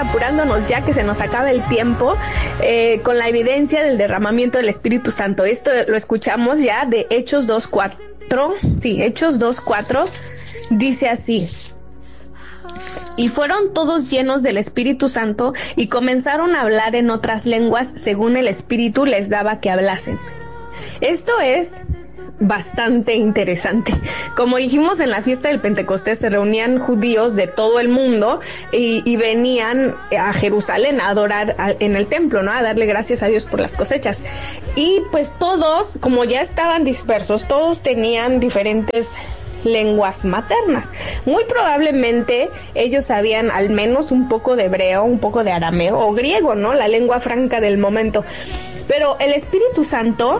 apurándonos ya que se nos acaba el tiempo, con la evidencia del derramamiento del Espíritu Santo. Esto lo escuchamos ya de Hechos 2:4. Sí, Hechos 2:4 dice así: y fueron todos llenos del Espíritu Santo y comenzaron a hablar en otras lenguas según el Espíritu les daba que hablasen. Esto es bastante interesante. Como dijimos, en la fiesta del Pentecostés se reunían judíos de todo el mundo y venían a Jerusalén a adorar en el templo, ¿no? A darle gracias a Dios por las cosechas. Y pues todos, como ya estaban dispersos, todos tenían diferentes lenguas maternas. Muy probablemente ellos sabían al menos un poco de hebreo, un poco de arameo o griego, ¿no? La lengua franca del momento. Pero el Espíritu Santo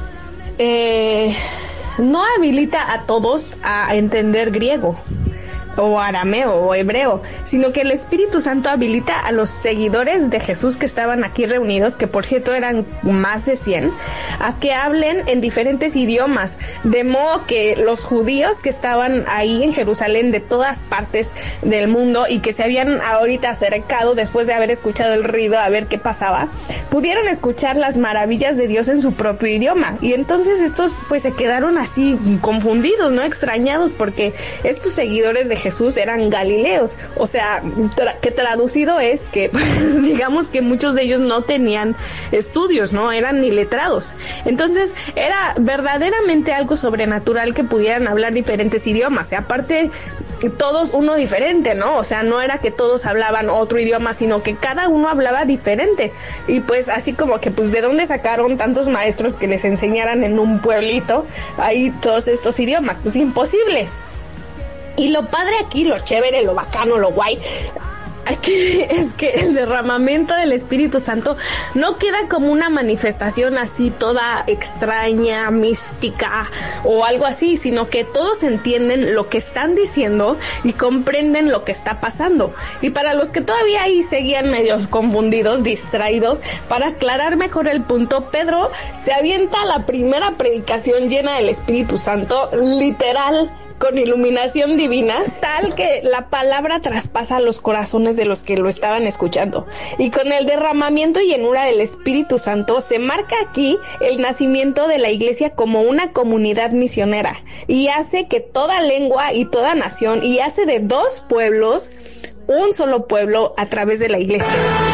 no habilita a todos a entender griego o arameo o hebreo, sino que el Espíritu Santo habilita a los seguidores de Jesús que estaban aquí reunidos, que por cierto eran más de 100, a que hablen en diferentes idiomas, de modo que los judíos que estaban ahí en Jerusalén de todas partes del mundo y que se habían ahorita acercado después de haber escuchado el ruido a ver qué pasaba, pudieron escuchar las maravillas de Dios en su propio idioma. Y entonces estos pues se quedaron así confundidos, ¿no? Extrañados, porque estos seguidores de Jesús eran galileos, o sea, que traducido es que pues, digamos que muchos de ellos no tenían estudios, no eran ni letrados. Entonces era verdaderamente algo sobrenatural que pudieran hablar diferentes idiomas, y aparte todos uno diferente, ¿no? O sea, no era que todos hablaban otro idioma, sino que cada uno hablaba diferente. Y pues así como que pues de dónde sacaron tantos maestros que les enseñaran en un pueblito ahí todos estos idiomas, pues imposible. Y lo padre aquí, lo chévere, lo bacano, lo guay, aquí es que el derramamiento del Espíritu Santo no queda como una manifestación así toda extraña, mística o algo así, sino que todos entienden lo que están diciendo y comprenden lo que está pasando. Y para los que todavía ahí seguían medios confundidos, distraídos, para aclarar mejor el punto, Pedro se avienta la primera predicación llena del Espíritu Santo, literal, con iluminación divina, tal que la palabra traspasa los corazones de los que lo estaban escuchando. Y con el derramamiento y llenura del Espíritu Santo se marca aquí el nacimiento de la iglesia como una comunidad misionera, y hace que toda lengua y toda nación, y hace de dos pueblos un solo pueblo a través de la iglesia.